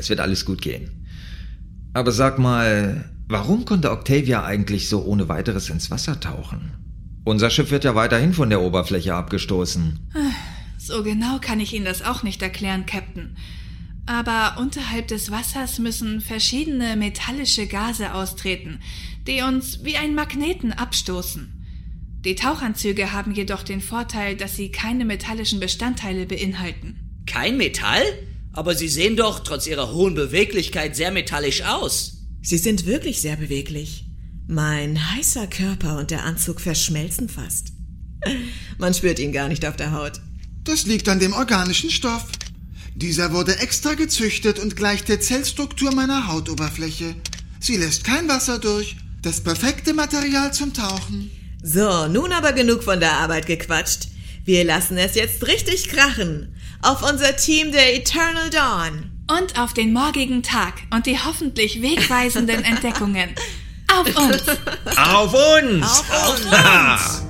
Es wird alles gut gehen. Aber sag mal, warum konnte Octavia eigentlich so ohne weiteres ins Wasser tauchen? Unser Schiff wird ja weiterhin von der Oberfläche abgestoßen. So genau kann ich Ihnen das auch nicht erklären, Captain. Aber unterhalb des Wassers müssen verschiedene metallische Gase austreten, die uns wie ein Magneten abstoßen. Die Tauchanzüge haben jedoch den Vorteil, dass sie keine metallischen Bestandteile beinhalten. Kein Metall? Aber Sie sehen doch trotz Ihrer hohen Beweglichkeit sehr metallisch aus. Sie sind wirklich sehr beweglich. Mein heißer Körper und der Anzug verschmelzen fast. Man spürt ihn gar nicht auf der Haut. Das liegt an dem organischen Stoff. Dieser wurde extra gezüchtet und gleicht der Zellstruktur meiner Hautoberfläche. Sie lässt kein Wasser durch. Das perfekte Material zum Tauchen. So, nun aber genug von der Arbeit gequatscht. Wir lassen es jetzt richtig krachen. Auf unser Team der Eternal Dawn. Und auf den morgigen Tag und die hoffentlich wegweisenden Entdeckungen. Auf uns! Auf uns! Auf uns!